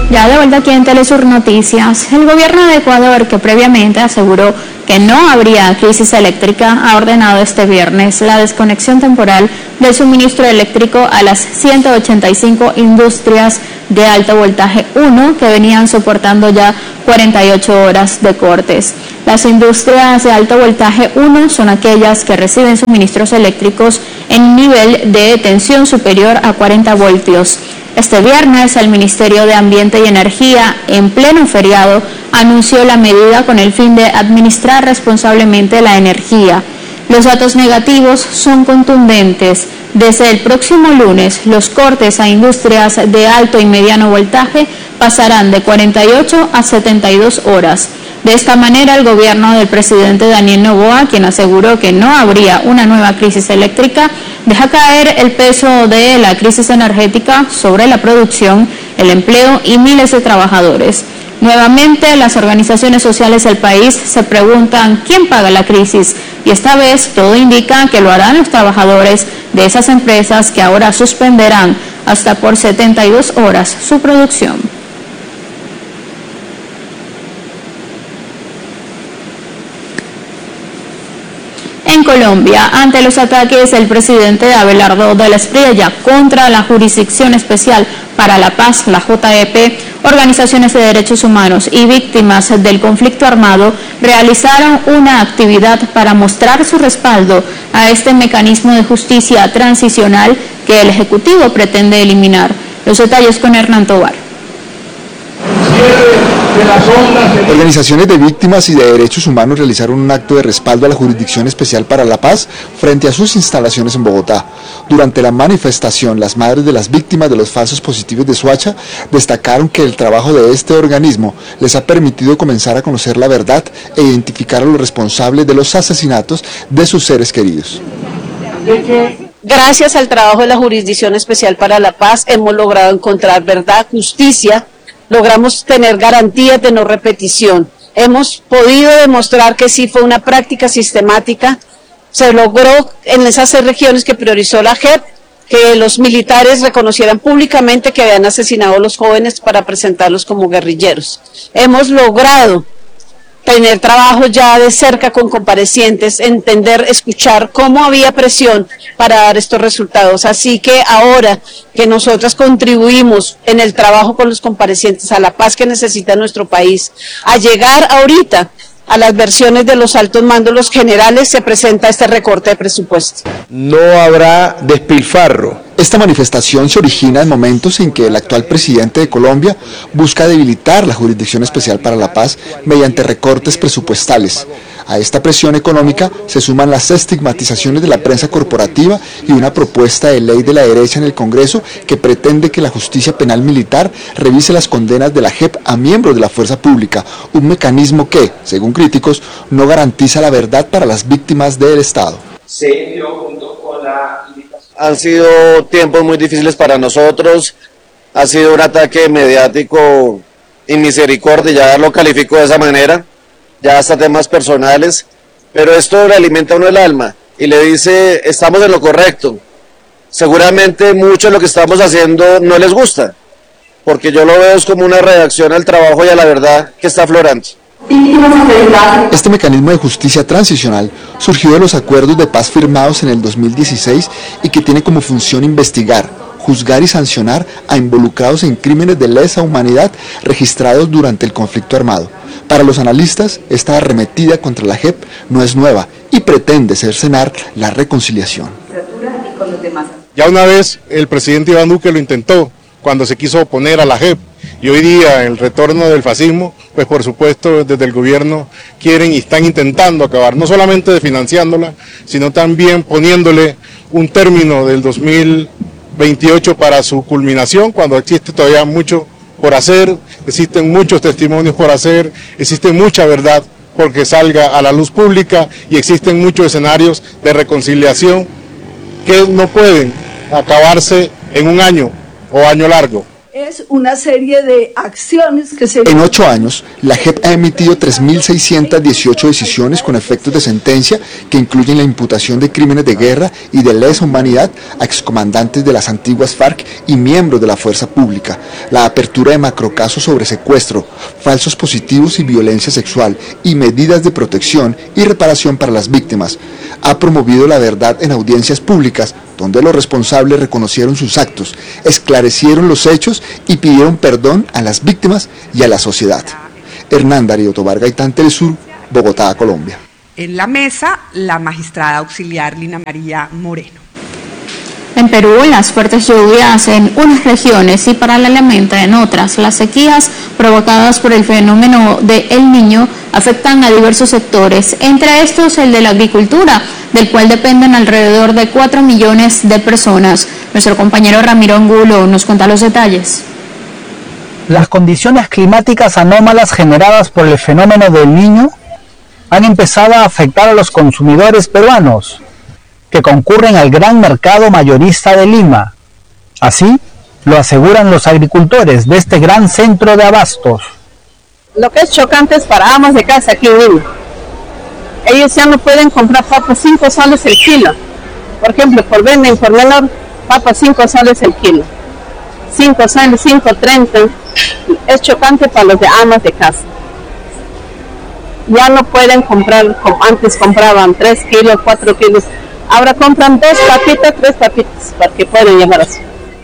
Ya de vuelta aquí en Telesur Noticias, el gobierno de Ecuador, que previamente aseguró que no habría crisis eléctrica, ha ordenado este viernes la desconexión temporal del suministro eléctrico a las 185 industrias de alto voltaje 1 que venían soportando ya 48 horas de cortes. Las industrias de alto voltaje 1 son aquellas que reciben suministros eléctricos en nivel de tensión superior a 40 voltios. Este viernes, el Ministerio de Ambiente y Energía, en pleno feriado, anunció la medida con el fin de administrar responsablemente la energía. Los datos negativos son contundentes. Desde el próximo lunes, los cortes a industrias de alto y mediano voltaje pasarán de 48 a 72 horas. De esta manera, el gobierno del presidente Daniel Noboa, quien aseguró que no habría una nueva crisis eléctrica, deja caer el peso de la crisis energética sobre la producción, el empleo y miles de trabajadores. Nuevamente, las organizaciones sociales del país se preguntan quién paga la crisis, y esta vez todo indica que lo harán los trabajadores de esas empresas que ahora suspenderán hasta por 72 horas su producción. En Colombia, ante los ataques del presidente Abelardo de la Espriella contra la Jurisdicción Especial para la Paz, la JEP, organizaciones de derechos humanos y víctimas del conflicto armado realizaron una actividad para mostrar su respaldo a este mecanismo de justicia transicional que el Ejecutivo pretende eliminar. Los detalles con Hernán Tovar. Organizaciones de víctimas y de derechos humanos realizaron un acto de respaldo a la Jurisdicción Especial para la Paz frente a sus instalaciones en Bogotá. Durante la manifestación, las madres de las víctimas de los falsos positivos de Soacha destacaron que el trabajo de este organismo les ha permitido comenzar a conocer la verdad e identificar a los responsables de los asesinatos de sus seres queridos. Gracias al trabajo de la Jurisdicción Especial para la Paz hemos logrado encontrar verdad, justicia. Logramos tener garantías de no repetición. Hemos podido demostrar que sí fue una práctica sistemática. Se logró en esas 6 regiones que priorizó la JEP, que los militares reconocieran públicamente que habían asesinado a los jóvenes para presentarlos como guerrilleros. Hemos logrado tener trabajo ya de cerca con comparecientes, entender, escuchar cómo había presión para dar estos resultados. Así que ahora que nosotras contribuimos en el trabajo con los comparecientes a la paz que necesita nuestro país, a llegar ahorita a las versiones de los altos mandos, los generales, se presenta este recorte de presupuesto. No habrá despilfarro. Esta manifestación se origina en momentos en que el actual presidente de Colombia busca debilitar la Jurisdicción Especial para la Paz mediante recortes presupuestales. A esta presión económica se suman las estigmatizaciones de la prensa corporativa y una propuesta de ley de la derecha en el Congreso que pretende que la justicia penal militar revise las condenas de la JEP a miembros de la fuerza pública, un mecanismo que, según críticos, no garantiza la verdad para las víctimas del Estado. Han sido tiempos muy difíciles para nosotros, ha sido un ataque mediático y misericordia, ya lo califico de esa manera, ya hasta temas personales, pero esto le alimenta a uno el alma y le dice, estamos en lo correcto. Seguramente mucho de lo que estamos haciendo no les gusta, porque yo lo veo como una reacción al trabajo y a la verdad que está aflorando. Este mecanismo de justicia transicional surgió de los acuerdos de paz firmados en el 2016 y que tiene como función investigar, juzgar y sancionar a involucrados en crímenes de lesa humanidad registrados durante el conflicto armado. Para los analistas, esta arremetida contra la JEP no es nueva y pretende cercenar la reconciliación. Ya una vez el presidente Iván Duque lo intentó cuando se quiso oponer a la JEP, y hoy día el retorno del fascismo, pues por supuesto desde el gobierno quieren y están intentando acabar, no solamente desfinanciándola, sino también poniéndole un término del 2028 para su culminación, cuando existe todavía mucho por hacer, existen muchos testimonios por hacer, existe mucha verdad porque salga a la luz pública y existen muchos escenarios de reconciliación que no pueden acabarse en un año o año largo. Es una serie de acciones que se... En 8 años, la JEP ha emitido 3.618 decisiones con efectos de sentencia que incluyen la imputación de crímenes de guerra y de lesa humanidad a excomandantes de las antiguas FARC y miembros de la fuerza pública, la apertura de macrocasos sobre secuestro, falsos positivos y violencia sexual y medidas de protección y reparación para las víctimas. Ha promovido la verdad en audiencias públicas, donde los responsables reconocieron sus actos, esclarecieron los hechos y pidieron perdón a las víctimas y a la sociedad. Hernán Darío Tobar Gaitán, Telesur, Bogotá, Colombia. En la mesa, la magistrada auxiliar Lina María Moreno. En Perú, las fuertes lluvias en unas regiones y paralelamente en otras, las sequías provocadas por el fenómeno de El Niño afectan a diversos sectores, entre estos el de la agricultura, del cual dependen alrededor de 4 millones de personas. Nuestro compañero Ramiro Angulo nos cuenta los detalles. Las condiciones climáticas anómalas generadas por el fenómeno del Niño han empezado a afectar a los consumidores peruanos, que concurren al gran mercado mayorista de Lima. Así lo aseguran los agricultores de este gran centro de abastos. Lo que es chocante es para amas de casa aquí en Lima. Ellos ya no pueden comprar papas 5 soles el kilo. Por ejemplo, por venden por menor, papas 5 soles el kilo. 5 soles, 5.30. Es chocante para los de amas de casa. Ya no pueden comprar como antes compraban 3 kilos, 4 kilos. Ahora compran 2 papitas, 3 papitas, porque pueden llevar así.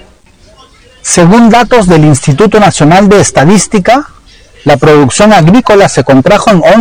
Según datos del Instituto Nacional de Estadística, la producción agrícola se contrajo en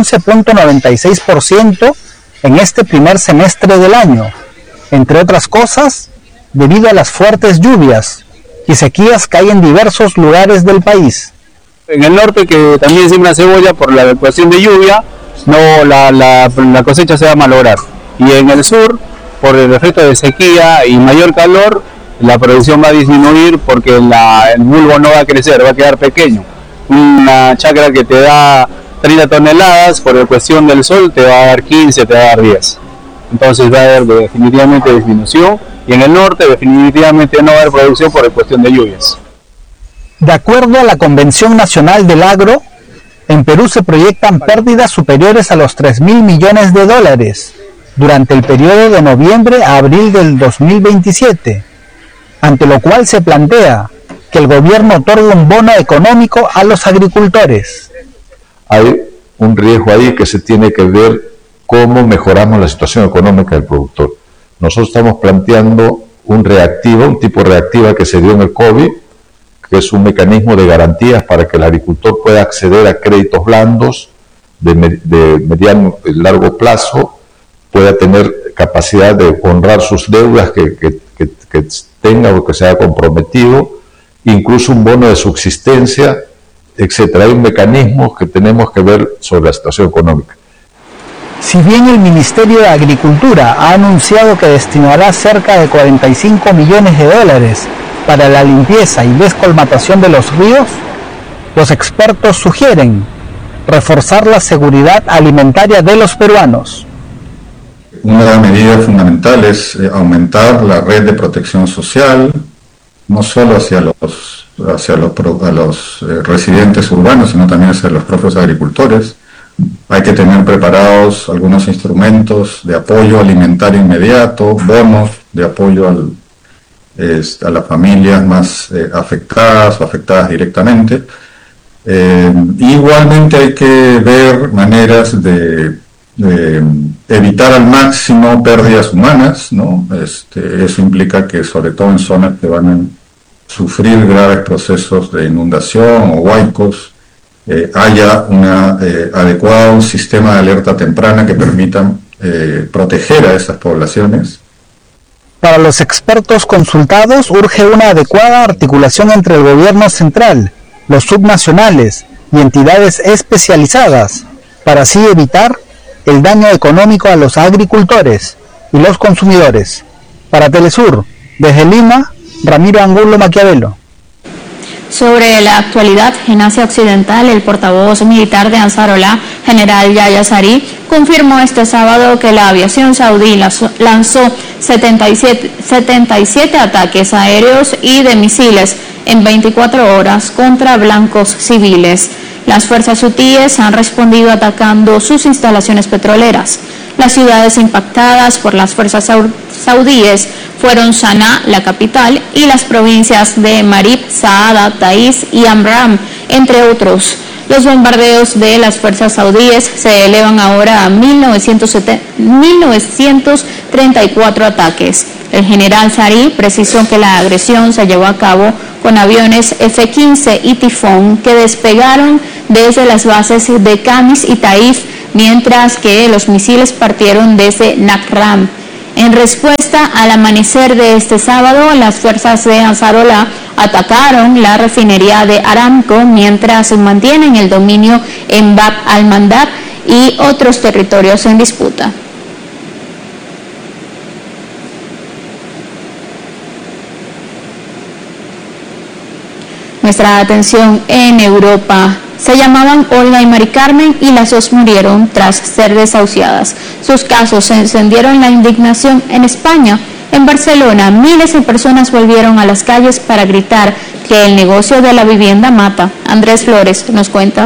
11.96% en este primer semestre del año, entre otras cosas, debido a las fuertes lluvias y sequías que hay en diversos lugares del país. En el norte, que también siembra cebolla por la cuestión de lluvia, no la cosecha se va a malograr. Y en el sur, por el efecto de sequía y mayor calor, la producción va a disminuir porque el bulbo no va a crecer, va a quedar pequeño. Una chacra que te da 30 toneladas, por la cuestión del sol, te va a dar 15, te va a dar 10. Entonces va a haber definitivamente disminución, y en el norte definitivamente no va a haber producción por la cuestión de lluvias. De acuerdo a la Convención Nacional del Agro, en Perú se proyectan pérdidas superiores a los 3.000 millones de dólares durante el periodo de noviembre a abril del 2027, ante lo cual se plantea que el gobierno otorgue un bono económico a los agricultores. Hay un riesgo ahí que se tiene que ver cómo mejoramos la situación económica del productor. Nosotros estamos planteando un tipo reactiva que se dio en el COVID, que es un mecanismo de garantías para que el agricultor pueda acceder a créditos blandos de mediano y largo plazo, pueda tener capacidad de honrar sus deudas que tenga o que se haya comprometido, incluso un bono de subsistencia, etcétera. Hay un mecanismo que tenemos que ver sobre la situación económica. Si bien el Ministerio de Agricultura ha anunciado que destinará cerca de 45 millones de dólares para la limpieza y descolmatación de los ríos, los expertos sugieren reforzar la seguridad alimentaria de los peruanos. Una medida fundamental es aumentar la red de protección social, no solo hacia los residentes urbanos, sino también hacia los propios agricultores. Hay que tener preparados algunos instrumentos de apoyo alimentario inmediato, bonos de apoyo a las familias más afectadas o afectadas directamente. Igualmente hay que ver maneras de evitar al máximo pérdidas humanas, ¿no? Eso implica que, sobre todo en zonas que van a sufrir graves procesos de inundación o huaicos, haya un adecuado sistema de alerta temprana que permita proteger a esas poblaciones. Para los expertos consultados, urge una adecuada articulación entre el gobierno central, los subnacionales y entidades especializadas, para así evitar el daño económico a los agricultores y los consumidores. Para Telesur, desde Lima, Ramiro Angulo Maquiavelo. Sobre la actualidad en Asia Occidental, el portavoz militar de Ansarollah, general Yahya Sari, confirmó este sábado que la aviación saudí lanzó 77 ataques aéreos y de misiles en 24 horas contra blancos civiles. Las fuerzas hutíes han respondido atacando sus instalaciones petroleras. Las ciudades impactadas por las fuerzas saudíes fueron Sanaa, la capital, y las provincias de Marib, Saada, Taiz y Amram, entre otros. Los bombardeos de las fuerzas saudíes se elevan ahora a 1934 ataques. El general Zari precisó que la agresión se llevó a cabo con aviones F-15 y Tifón que despegaron desde las bases de Khamis y Taif, mientras que los misiles partieron desde Nakram. En respuesta al amanecer de este sábado, las fuerzas de Ansarollah atacaron la refinería de Aramco mientras mantienen el dominio en Bab al-Mandab y otros territorios en disputa. Nuestra atención en Europa. Se llamaban Olga y Mari Carmen y las dos murieron tras ser desahuciadas. Sus casos encendieron la indignación en España. En Barcelona, miles de personas volvieron a las calles para gritar que el negocio de la vivienda mata. Andrés Flores nos cuenta.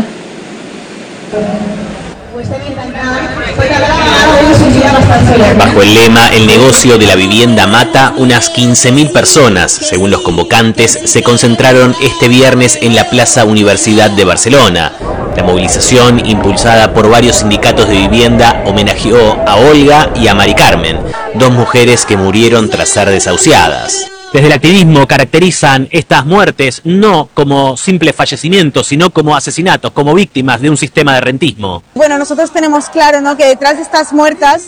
Bajo el lema "El negocio de la vivienda mata", unas 15.000 personas, según los convocantes, se concentraron este viernes en la Plaza Universidad de Barcelona. La movilización, impulsada por varios sindicatos de vivienda, homenajeó a Olga y a Mari Carmen, dos mujeres que murieron tras ser desahuciadas. Desde el activismo caracterizan estas muertes no como simples fallecimientos, sino como asesinatos, como víctimas de un sistema de rentismo. Bueno, nosotros tenemos claro, ¿no?, que detrás de estas muertes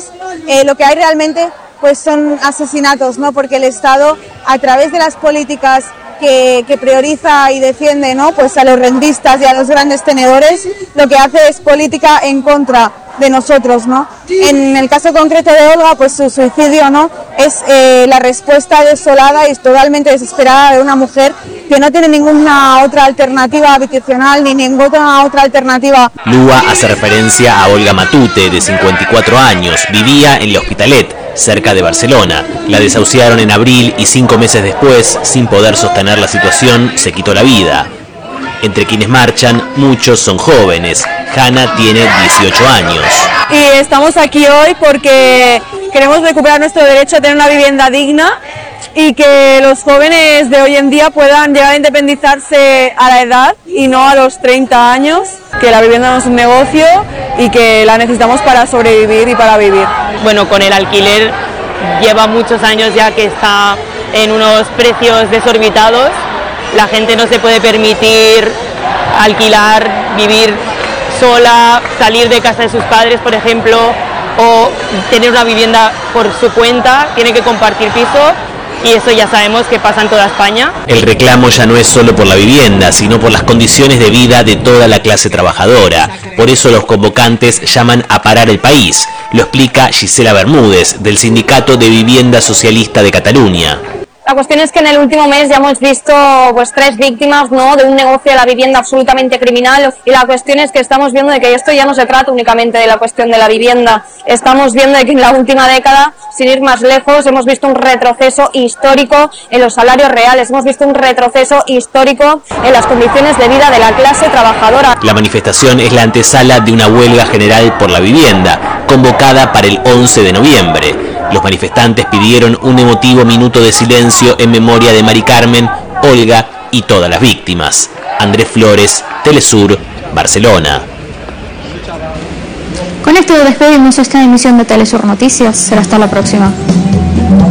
lo que hay realmente pues son asesinatos, ¿no?, porque el Estado, a través de las políticas que prioriza y defiende, ¿no?, pues a los rentistas y a los grandes tenedores, lo que hace es política en contra de nosotros, ¿no? En el caso concreto de Olga, pues su suicidio, ¿no?, es la respuesta desolada y totalmente desesperada de una mujer que no tiene ninguna otra alternativa habitacional ni ninguna otra alternativa. Lua hace referencia a Olga Matute, de 54 años, vivía en el Hospitalet, cerca de Barcelona. La desahuciaron en abril y 5 meses después, sin poder sostener la situación, se quitó la vida. Entre quienes marchan, muchos son jóvenes. Hanna tiene 18 años. Y estamos aquí hoy porque queremos recuperar nuestro derecho a tener una vivienda digna y que los jóvenes de hoy en día puedan llegar a independizarse a la edad y no a los 30 años, que la vivienda no es un negocio y que la necesitamos para sobrevivir y para vivir. Bueno, con el alquiler lleva muchos años ya que está en unos precios desorbitados. La gente no se puede permitir alquilar, vivir sola, salir de casa de sus padres, por ejemplo, o tener una vivienda por su cuenta, tiene que compartir piso. Y eso ya sabemos que pasa en toda España. El reclamo ya no es solo por la vivienda, sino por las condiciones de vida de toda la clase trabajadora. Por eso los convocantes llaman a parar el país. Lo explica Gisela Bermúdez, del Sindicato de Vivienda Socialista de Cataluña. La cuestión es que en el último mes ya hemos visto pues 3 víctimas, ¿no?, de un negocio de la vivienda absolutamente criminal, y la cuestión es que estamos viendo de que esto ya no se trata únicamente de la cuestión de la vivienda. Estamos viendo de que en la última década, sin ir más lejos, hemos visto un retroceso histórico en los salarios reales, hemos visto un retroceso histórico en las condiciones de vida de la clase trabajadora. La manifestación es la antesala de una huelga general por la vivienda, convocada para el 11 de noviembre. Los manifestantes pidieron un emotivo minuto de silencio en memoria de Mari Carmen, Olga y todas las víctimas. Andrés Flores, Telesur, Barcelona. Con esto despedimos esta emisión de Telesur Noticias. Será hasta la próxima.